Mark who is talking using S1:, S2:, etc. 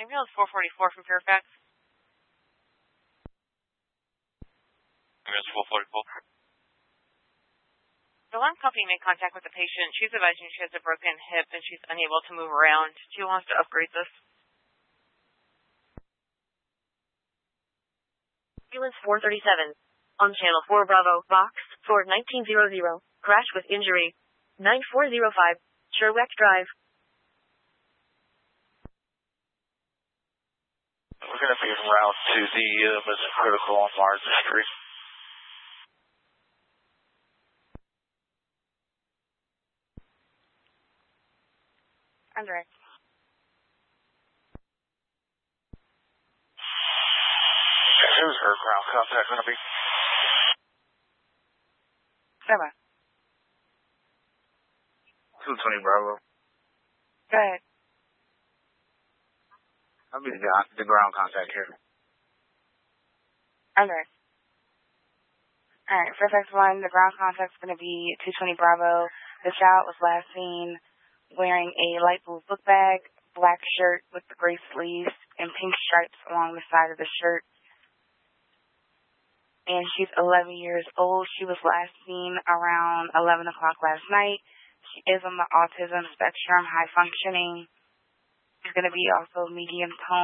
S1: Ambulance 444 from Fairfax.
S2: Ambulance 444.
S1: The alarm company made contact with the patient. She's advising she has a broken hip and she's unable to move around. She wants to upgrade this.
S3: Ambulance 437. On Channel 4 Bravo, Box, Ford 1900. Crash with injury. 9405. Sherweck Drive.
S2: We're going to be en route to the Mission Critical on Martha Street.
S1: Under.
S2: Who's her ground contact going to be?
S1: Sarah.
S2: 220 Bravo.
S1: Go ahead.
S2: I'll be the ground contact here.
S1: Under. Alright, Fairfax 1, the ground contact's going to be 220 Bravo. The child was last seen wearing a light blue book bag, black shirt with the gray sleeves, and pink stripes along the side of the shirt. And she's 11 years old. She was last seen around 11 o'clock last night. She is on the autism spectrum, high functioning. She's going to be also medium tone.